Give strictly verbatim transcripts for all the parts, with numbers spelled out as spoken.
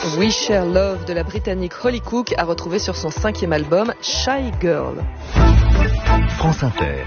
We Share Love de la Britannique Holly Cook a retrouvé sur son cinquième album Shy Girl. France Inter.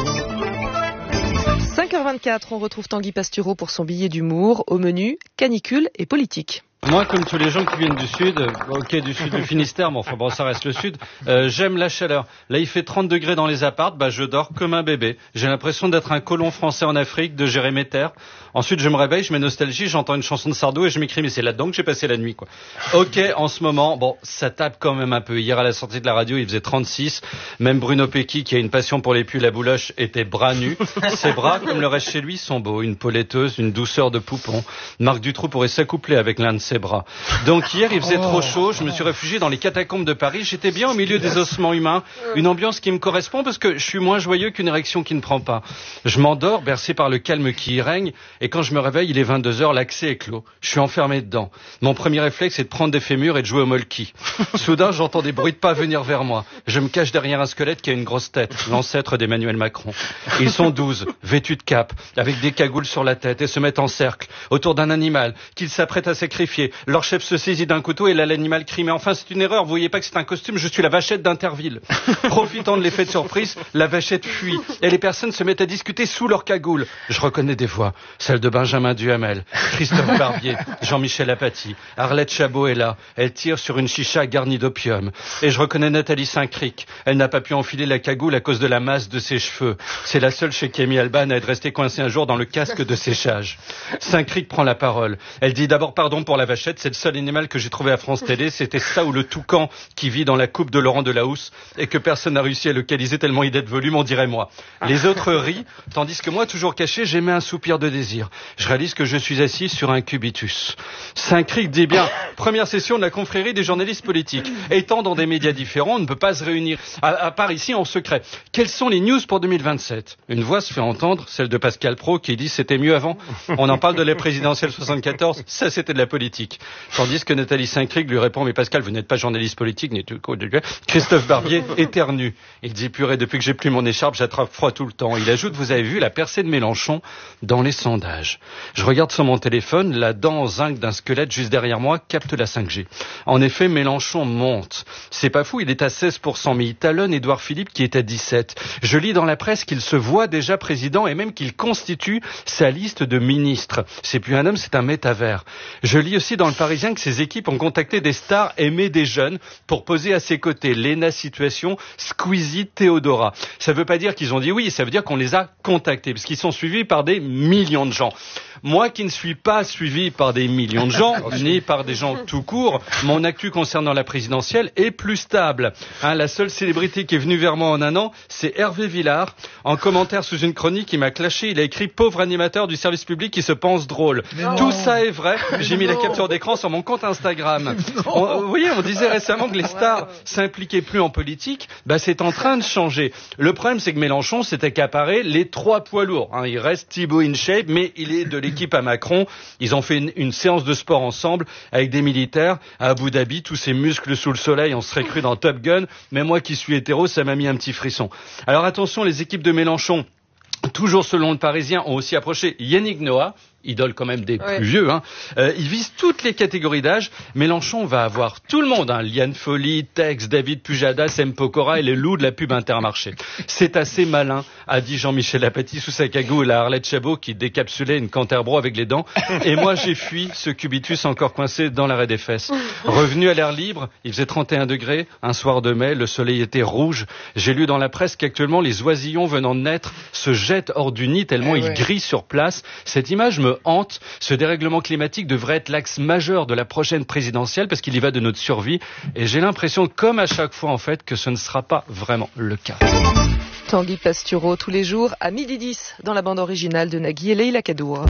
cinq heures vingt-quatre, on retrouve Tanguy Pastureau pour son billet d'humour. Au menu, canicule et politique. Moi, comme tous les gens qui viennent du sud, ok, du sud du Finistère, mais enfin bon, ça reste le sud, euh, j'aime la chaleur. Là, il fait trente degrés dans les appartes, bah je dors comme un bébé. J'ai l'impression d'être un colon français en Afrique, de gérer mes terres. Ensuite, je me réveille, je mets nostalgie, j'entends une chanson de Sardou et je m'écris, mais c'est là-dedans que j'ai passé la nuit, quoi. Ok, en ce moment, bon, ça tape quand même un peu. Hier, à la sortie de la radio, il faisait trente-six. Même Bruno Pecky, qui a une passion pour les pulls à bouloche, était bras nus. Ses bras, comme le reste chez lui, sont beaux. Une peau laiteuse, une douceur de poupon. Marc Dutroux pourrait s'accoupler avec l'un de ses bras. Donc hier, il faisait oh. trop chaud, je me suis réfugié dans les catacombes de Paris, j'étais bien au milieu des ossements humains, une ambiance qui me correspond parce que je suis moins joyeux qu'une érection qui ne prend pas. Je m'endors, bercé par le calme qui y règne, et quand je me réveille, il est vingt-deux heures, l'accès est clos. Je suis enfermé dedans. Mon premier réflexe est de prendre des fémurs et de jouer au molki. Soudain, j'entends des bruits de pas venir vers moi. Je me cache derrière un squelette qui a une grosse tête, l'ancêtre d'Emmanuel Macron. Ils sont douze, vêtus de cape, avec des cagoules sur la tête, et se mettent en cercle, autour d'un animal, qu'ils s'apprêtent à sacrifier. Leur chef se saisit d'un couteau et là l'animal crie. Mais enfin, c'est une erreur, vous voyez pas que c'est un costume, je suis la vachette d'Interville. Profitant de l'effet de surprise, la vachette fuit et les personnes se mettent à discuter sous leur cagoule. Je reconnais des voix, celle de Benjamin Duhamel, Christophe Barbier, Jean-Michel Apathy. Arlette Chabot est là, elle tire sur une chicha garnie d'opium. Et je reconnais Nathalie Saint-Cric, elle n'a pas pu enfiler la cagoule à cause de la masse de ses cheveux. C'est la seule chez Kémy Alban à être restée coincée un jour dans le casque de séchage. Saint-Cric prend la parole. Elle dit d'abord pardon pour la vachette, c'est le seul animal que j'ai trouvé à France Télé, c'était ça ou le toucan qui vit dans la coupe de Laurent Delahousse et que personne n'a réussi à localiser tellement il est de volume, on dirait moi. Les autres rient, tandis que moi, toujours caché, j'émets un soupir de désir. Je réalise que je suis assis sur un cubitus. Saint-Cric dit bien, première session de la confrérie des journalistes politiques. Étant dans des médias différents, on ne peut pas se réunir, à, à part ici, en secret. Quelles sont les news pour deux mille vingt-sept? Une voix se fait entendre, celle de Pascal Praud, qui dit c'était mieux avant. On en parle de la présidentielle soixante-quatorze, ça c'était de la politique. Tandis que Nathalie Saint-Cric lui répond, mais Pascal, vous n'êtes pas journaliste politique, ni tout. Christophe Barbier éternue. Il dit, purée, depuis que j'ai plus mon écharpe, j'attrape froid tout le temps. Il ajoute, vous avez vu la percée de Mélenchon dans les sondages. Je regarde sur mon téléphone, la dent en zinc d'un squelette juste derrière moi capte la cinq G. En effet, Mélenchon monte. C'est pas fou, il est à seize pour cent, mais il talonne Édouard Philippe qui est à dix-sept. Je lis dans la presse qu'il se voit déjà président et même qu'il constitue sa liste de ministres. C'est plus un homme, c'est un métavers. Je lis aussi dans le Parisien que ses équipes ont contacté des stars aimées des jeunes pour poser à ses côtés. Léna Situation, Squeezie, Théodora. Ça veut pas dire qu'ils ont dit oui, ça veut dire qu'on les a contactés, parce qu'ils sont suivis par des millions de gens. Moi qui ne suis pas suivi par des millions de gens, ni par des gens tout court, mon actu concernant la présidentielle est plus stable. Hein, la seule célébrité qui est venue vers moi en un an, c'est Hervé Villard. En commentaire sous une chronique, il m'a clashé, il a écrit « Pauvre animateur du service public qui se pense drôle ». Tout ça est vrai, j'ai mis la capture d'écran sur mon compte Instagram. On, vous voyez, on disait récemment que les stars s'impliquaient plus en politique, bah c'est en train de changer. Le problème, c'est que Mélenchon s'est accaparé les trois poids lourds. Hein, il reste Thibaut InShape, mais il est de l'équipe à Macron. Ils ont fait une, une séance de sport ensemble avec des militaires à Abu Dhabi, tous ces muscles sous le soleil, on serait cru dans Top Gun. Mais moi qui suis hétéro, ça m'a mis un petit frisson. Alors attention, les équipes de Mélenchon, toujours selon le Parisien, ont aussi approché Yannick Noah, idole quand même des ouais. plus vieux, hein. Euh, il vise toutes les catégories d'âge. Mélenchon va avoir tout le monde, hein. Liane Folly, Tex, David Pujadas, M. Pokora et les loups de la pub Intermarché. C'est assez malin, a dit Jean-Michel Apathy sous sa cagoule à Arlette Chabot qui décapsulait une Canterbro avec les dents. Et moi j'ai fui ce cubitus encore coincé dans l'arrêt des fesses. Revenu à l'air libre, il faisait trente et un degrés, un soir de mai, le soleil était rouge. J'ai lu dans la presse qu'actuellement les oisillons venant de naître se jettent hors du nid tellement eh ouais. ils grillent sur place. Cette image me hante. Ce dérèglement climatique devrait être l'axe majeur de la prochaine présidentielle parce qu'il y va de notre survie et j'ai l'impression, comme à chaque fois en fait, que ce ne sera pas vraiment le cas. Tanguy Pastureau tous les jours à midi dix dans la bande originale de Nagui et Leïla Kadoura.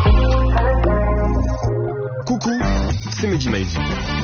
Coucou, c'est Mehdi Maizi.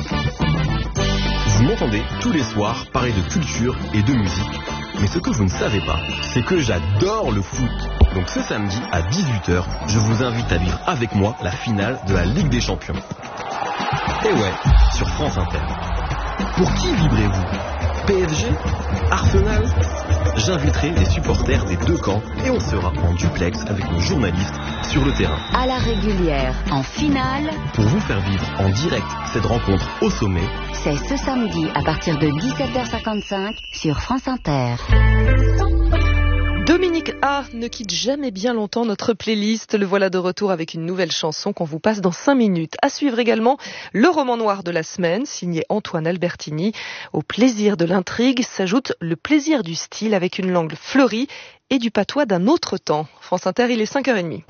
Vous m'entendez tous les soirs parler de culture et de musique. Mais ce que vous ne savez pas, c'est que j'adore le foot. Donc ce samedi à dix-huit heures, je vous invite à vivre avec moi la finale de la Ligue des Champions. Et ouais, sur France Inter. Pour qui vibrez-vous ? P S G, Arsenal. J'inviterai les supporters des deux camps et on sera en duplex avec nos journalistes sur le terrain. À la régulière, en finale, pour vous faire vivre en direct cette rencontre au sommet. C'est ce samedi à partir de dix-sept heures cinquante-cinq sur France Inter. Dominique A ne quitte jamais bien longtemps notre playlist. Le voilà de retour avec une nouvelle chanson qu'on vous passe dans cinq minutes. À suivre également le roman noir de la semaine, signé Antoine Albertini. Au plaisir de l'intrigue s'ajoute le plaisir du style avec une langue fleurie et du patois d'un autre temps. France Inter, il est cinq heures trente.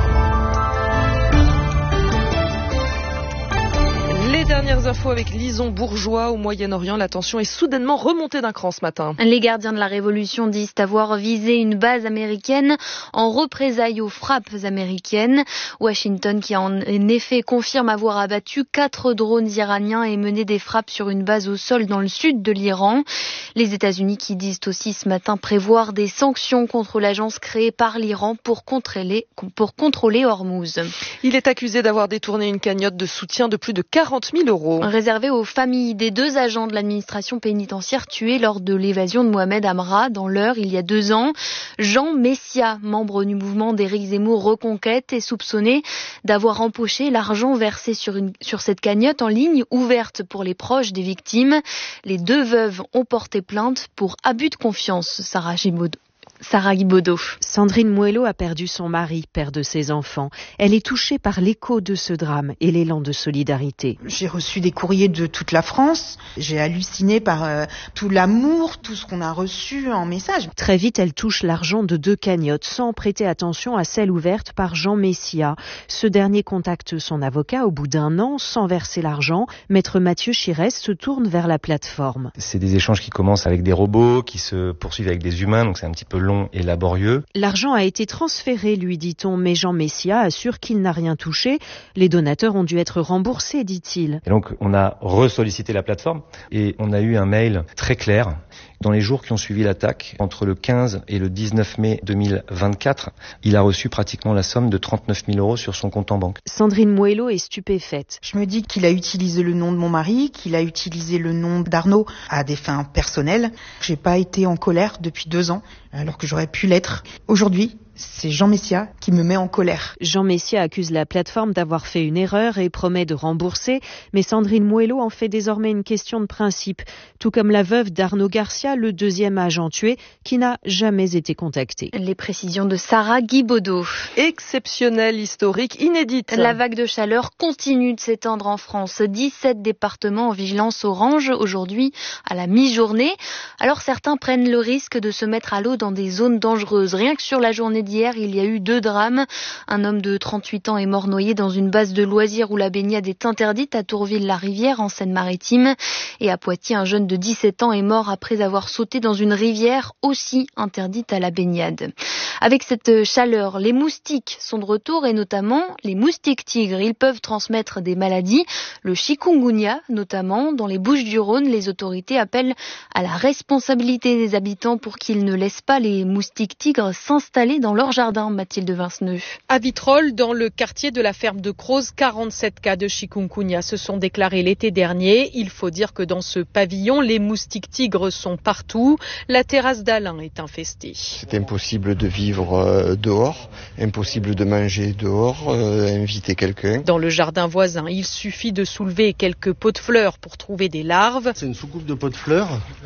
Les dernières infos avec Lison Bourgeois au Moyen-Orient. La tension est soudainement remontée d'un cran ce matin. Les gardiens de la Révolution disent avoir visé une base américaine en représailles aux frappes américaines. Washington, qui en effet confirme avoir abattu quatre drones iraniens et mené des frappes sur une base au sol dans le sud de l'Iran. Les États-Unis qui disent aussi ce matin prévoir des sanctions contre l'agence créée par l'Iran pour contrôler, pour contrôler Hormuz. Il est accusé d'avoir détourné une cagnotte de soutien de plus de quarante mille euros. Réservé aux familles des deux agents de l'administration pénitentiaire tués lors de l'évasion de Mohamed Amra dans l'Eure il y a deux ans. Jean Messia, membre du mouvement d'Éric Zemmour Reconquête, est soupçonné d'avoir empoché l'argent versé sur, une, sur cette cagnotte en ligne ouverte pour les proches des victimes. Les deux veuves ont porté plainte pour abus de confiance. Sarah Gibaudot. Sarah Guibaudot. Sandrine Moello a perdu son mari, père de ses enfants. Elle est touchée par l'écho de ce drame et l'élan de solidarité. J'ai reçu des courriers de toute la France. J'ai halluciné par euh, tout l'amour, tout ce qu'on a reçu en message. Très vite, elle touche l'argent de deux cagnottes sans prêter attention à celle ouverte par Jean Messia. Ce dernier contacte son avocat au bout d'un an sans verser l'argent. Maître Mathieu Chirès se tourne vers la plateforme. C'est des échanges qui commencent avec des robots, qui se poursuivent avec des humains, donc c'est un petit peu long et laborieux. L'argent a été transféré, lui dit-on, mais Jean Messia assure qu'il n'a rien touché. Les donateurs ont dû être remboursés, dit-il. Et donc on a ressollicité la plateforme et on a eu un mail très clair. Dans les jours qui ont suivi l'attaque, entre le quinze et le dix-neuf mai deux mille vingt-quatre, il a reçu pratiquement la somme de trente-neuf mille euros sur son compte en banque. Sandrine Moello est stupéfaite. Je me dis qu'il a utilisé le nom de mon mari, qu'il a utilisé le nom d'Arnaud à des fins personnelles. J'ai pas été en colère depuis deux ans, alors que j'aurais pu l'être. Aujourd'hui, c'est Jean Messia qui me met en colère. Jean Messia accuse la plateforme d'avoir fait une erreur et promet de rembourser, mais Sandrine Moello en fait désormais une question de principe, tout comme la veuve d'Arnaud Garcia, le deuxième agent tué, qui n'a jamais été contacté. Les précisions de Sarah Guibaudot. Exceptionnelle, historique, inédite. La vague de chaleur continue de s'étendre en France. dix-sept départements en vigilance orange aujourd'hui à la mi-journée. Alors certains prennent le risque de se mettre à l'eau dans des zones dangereuses. Rien que sur la journée d'hier, il y a eu deux drames. Un homme de trente-huit ans est mort noyé dans une base de loisirs où la baignade est interdite à Tourville-la-Rivière en Seine-Maritime. Et à Poitiers, un jeune de dix-sept ans est mort après avoir sauté dans une rivière aussi interdite à la baignade. Avec cette chaleur, les moustiques sont de retour et notamment les moustiques tigres. Ils peuvent transmettre des maladies, le chikungunya notamment. Dans les Bouches-du-Rhône, les autorités appellent à la responsabilité des habitants pour qu'ils ne laissent pas les moustiques tigres s'installer dans leur jardin. Mathilde Vinceneux. À Vitrolles, dans le quartier de la ferme de Croze, quarante-sept cas de chikungunya se sont déclarés l'été dernier. Il faut dire que dans ce pavillon, les moustiques tigres sont partout. La terrasse d'Alain est infestée. C'est impossible de vivre euh, dehors, impossible de manger dehors, euh, inviter quelqu'un. Dans le jardin voisin, il suffit de soulever quelques pots de fleurs pour trouver des larves. C'est une soucoupe de pots de fleurs.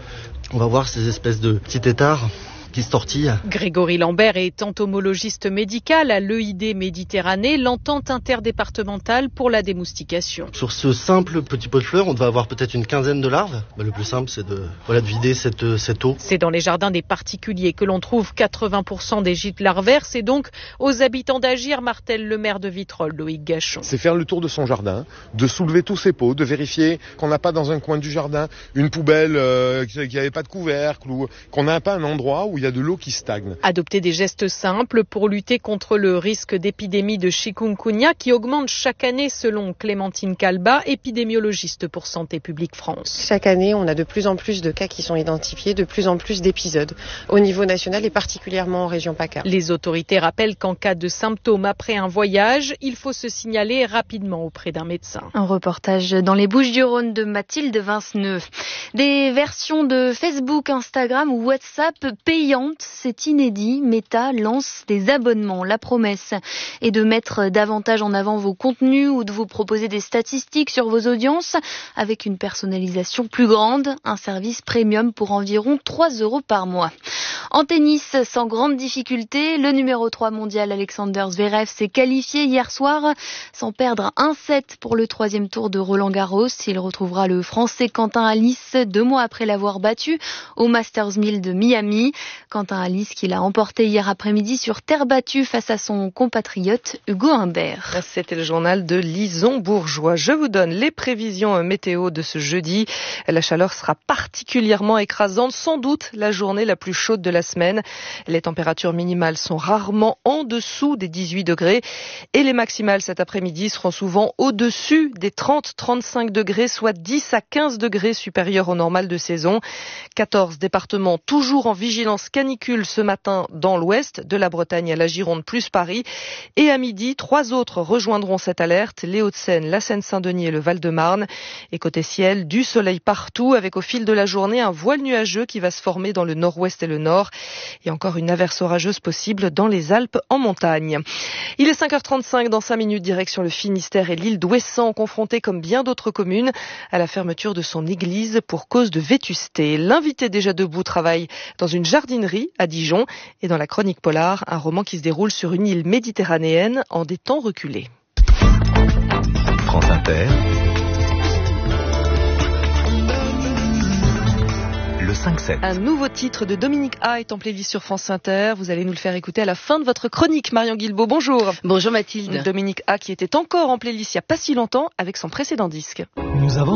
On va voir ces espèces de petits têtards qui se tortillent. Grégory Lambert est entomologiste médical à l'E I D Méditerranée, l'entente interdépartementale pour la démoustication. Sur ce simple petit pot de fleurs, on va avoir peut-être une quinzaine de larves. Bah, le plus simple, c'est de, voilà, de vider cette, cette eau. C'est dans les jardins des particuliers que l'on trouve quatre-vingts pour cent des gîtes larvaires. C'est donc aux habitants d'agir, martèle le maire de Vitrolles, Loïc Gachon. C'est faire le tour de son jardin, de soulever tous ses pots, de vérifier qu'on n'a pas dans un coin du jardin une poubelle euh, qui n'avait pas de couvercle ou qu'on n'a pas un endroit où il y a de l'eau qui stagne. Adopter des gestes simples pour lutter contre le risque d'épidémie de chikungunya qui augmente chaque année selon Clémentine Calba, épidémiologiste pour Santé publique France. Chaque année, on a de plus en plus de cas qui sont identifiés, de plus en plus d'épisodes au niveau national et particulièrement en région PACA. Les autorités rappellent qu'en cas de symptômes après un voyage, il faut se signaler rapidement auprès d'un médecin. Un reportage dans les Bouches-du-Rhône de Mathilde Vinceneux. Des versions de Facebook, Instagram ou WhatsApp payantes, c'est inédit. Meta lance des abonnements. La promesse est de mettre davantage en avant vos contenus ou de vous proposer des statistiques sur vos audiences avec une personnalisation plus grande, un service premium pour environ trois euros par mois. En tennis, sans grande difficulté, le numéro trois mondial Alexander Zverev s'est qualifié hier soir sans perdre un set pour le troisième tour de Roland-Garros. Il retrouvera le Français Quentin Halys deux mois après l'avoir battu au Masters mille de Miami. Quentin Halys qui l'a emporté hier après-midi sur terre battue face à son compatriote Hugo Humbert. C'était le journal de Lison Bourgeois. Je vous donne les prévisions météo de ce jeudi. La chaleur sera particulièrement écrasante, sans doute la journée la plus chaude de la semaine. Les températures minimales sont rarement en dessous des dix-huit degrés et les maximales cet après-midi seront souvent au-dessus des trente à trente-cinq degrés, soit dix à quinze degrés supérieurs au normal de saison. quatorze départements toujours en vigilance canicule ce matin dans l'ouest, de la Bretagne à la Gironde plus Paris. Et à midi, trois autres rejoindront cette alerte, les Hauts-de-Seine, la Seine-Saint-Denis et le Val-de-Marne. Et côté ciel, du soleil partout avec au fil de la journée un voile nuageux qui va se former dans le nord-ouest et le nord. Et encore une averse orageuse possible dans les Alpes en montagne. Il est cinq heures trente-cinq, dans cinq minutes, direction le Finistère et l'île d'Ouessant, confrontée comme bien d'autres communes à la fermeture de son église pour cause de vétusté. L'invité déjà debout travaille dans une jardinerie à Dijon et dans la Chronique Polar, un roman qui se déroule sur une île méditerranéenne en des temps reculés. France Inter, le cinq sept. Un nouveau titre de Dominique A est en playlist sur France Inter. Vous allez nous le faire écouter à la fin de votre chronique. Marion Guilbault, bonjour. Bonjour Mathilde. Dominique A qui était encore en playlist il n'y a pas si longtemps avec son précédent disque. Nous avons